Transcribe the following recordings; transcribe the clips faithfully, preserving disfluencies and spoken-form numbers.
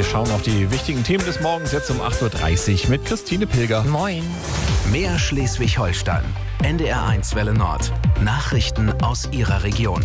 Wir schauen auf die wichtigen Themen des Morgens jetzt um acht Uhr dreißig mit Christine Pilger. Moin. Mehr Schleswig-Holstein. N D R eins Welle Nord. Nachrichten aus Ihrer Region.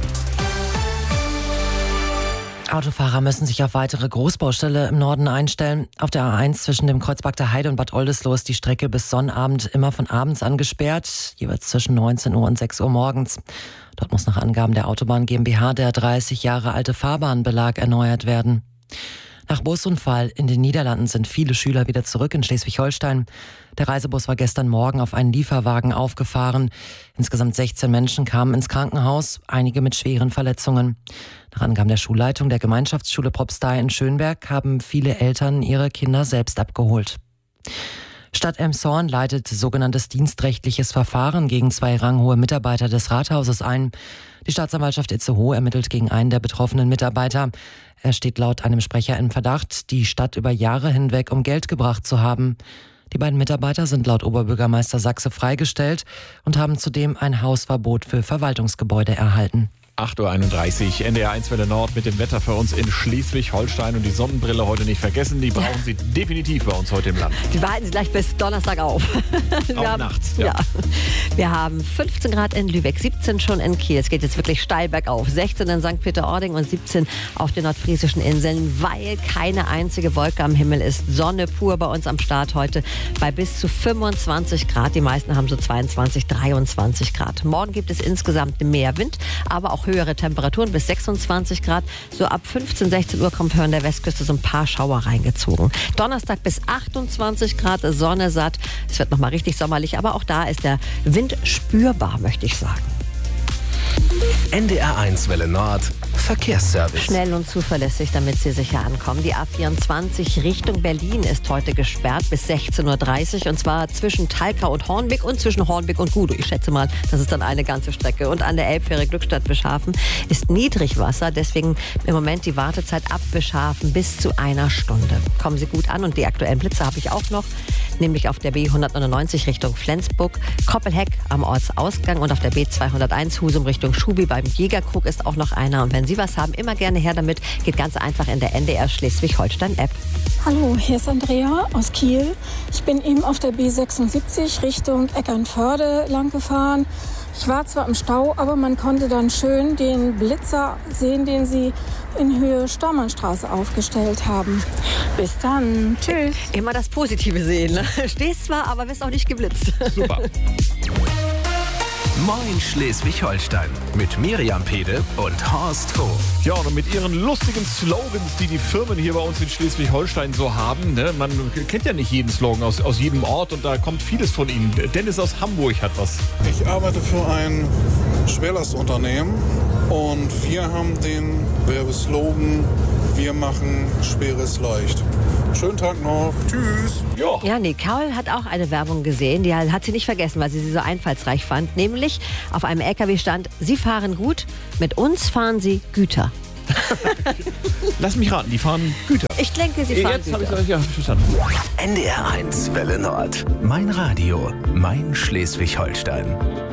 Autofahrer müssen sich auf weitere Großbaustelle im Norden einstellen. Auf der A eins zwischen dem Kreuzberg Heide und Bad Oldesloe ist die Strecke bis Sonnabend immer von abends an gesperrt, jeweils zwischen neunzehn Uhr und sechs Uhr morgens. Dort muss nach Angaben der Autobahn GmbH der dreißig Jahre alte Fahrbahnbelag erneuert werden. Nach Busunfall in den Niederlanden sind viele Schüler wieder zurück in Schleswig-Holstein. Der Reisebus war gestern Morgen auf einen Lieferwagen aufgefahren. Insgesamt sechzehn Menschen kamen ins Krankenhaus, einige mit schweren Verletzungen. Nach Angaben der Schulleitung der Gemeinschaftsschule Propstei in Schönberg haben viele Eltern ihre Kinder selbst abgeholt. Stadt Elmshorn leitet sogenanntes dienstrechtliches Verfahren gegen zwei ranghohe Mitarbeiter des Rathauses ein. Die Staatsanwaltschaft Itzehoe ermittelt gegen einen der betroffenen Mitarbeiter. Er steht laut einem Sprecher im Verdacht, die Stadt über Jahre hinweg um Geld gebracht zu haben. Die beiden Mitarbeiter sind laut Oberbürgermeister Sachse freigestellt und haben zudem ein Hausverbot für Verwaltungsgebäude erhalten. acht Uhr einunddreißig, N D R eins Welle Nord mit dem Wetter für uns in Schleswig-Holstein. Und die Sonnenbrille heute nicht vergessen, die brauchen Sie definitiv bei uns heute im Land. Die behalten Sie gleich bis Donnerstag auf. Auch haben, nachts, ja. ja. Wir haben fünfzehn Grad in Lübeck, siebzehn schon in Kiel. Es geht jetzt wirklich steil bergauf. sechzehn in Sankt Peter-Ording und siebzehn auf den nordfriesischen Inseln, weil keine einzige Wolke am Himmel ist. Sonne pur bei uns am Start heute bei bis zu fünfundzwanzig Grad. Die meisten haben so zweiundzwanzig, dreiundzwanzig Grad. Morgen gibt es insgesamt mehr Wind, aber auch höhere Temperaturen bis sechsundzwanzig Grad. So ab fünfzehn, sechzehn Uhr kommt an der Westküste so ein paar Schauer reingezogen. Donnerstag bis achtundzwanzig Grad, Sonne satt. Es wird nochmal richtig sommerlich, aber auch da ist der Wind spürbar, möchte ich sagen. N D R eins Welle Nord. Verkehrsservice. Schnell und zuverlässig, damit Sie sicher ankommen. Die A vierundzwanzig Richtung Berlin ist heute gesperrt bis sechzehn Uhr dreißig. Und zwar zwischen Talkau und Hornbeck und zwischen Hornbeck und Gudow. Ich schätze mal, das ist dann eine ganze Strecke. Und an der Elbfähre Glückstadt-Beschafen ist Niedrigwasser. Deswegen im Moment die Wartezeit ab Beschafen bis zu einer Stunde. Kommen Sie gut an. Und die aktuellen Blitze habe ich auch noch. Nämlich auf der B hundertneunundneunzig Richtung Flensburg, Koppelheck am Ortsausgang und auf der B zweihunderteins Husum Richtung Schubi beim Jägerkrug ist auch noch einer. Und wenn Sie was haben, immer gerne her damit. Geht ganz einfach in der N D R Schleswig-Holstein-App. Hallo, hier ist Andrea aus Kiel. Ich bin eben auf der B sechsundsiebzig Richtung Eckernförde lang gefahren. Ich war zwar im Stau, aber man konnte dann schön den Blitzer sehen, den sie in Höhe Staumannstraße aufgestellt haben. Bis dann. Tschüss. Immer das Positive sehen. Ne? Stehst zwar, aber wirst auch nicht geblitzt. Super. Moin Schleswig-Holstein mit Miriam Pede und Horst Hof. Ja, und mit ihren lustigen Slogans, die die Firmen hier bei uns in Schleswig-Holstein so haben. Ne? Man kennt ja nicht jeden Slogan aus, aus jedem Ort und da kommt vieles von ihnen. Dennis aus Hamburg hat was. Ich arbeite für ein Schwerlastunternehmen und wir haben den Werbeslogan: Wir machen Schweres leicht. Schönen Tag noch. Tschüss. Ja. Ja, Nicole hat auch eine Werbung gesehen, die hat sie nicht vergessen, weil sie sie so einfallsreich fand. Nämlich auf einem L K W stand: Sie fahren gut, mit uns fahren Sie Güter. Lass mich raten, die fahren Güter. Ich denke, sie fahren Jetzt habe Güter. ich ja verstanden. N D R eins Welle Nord. Mein Radio, mein Schleswig-Holstein.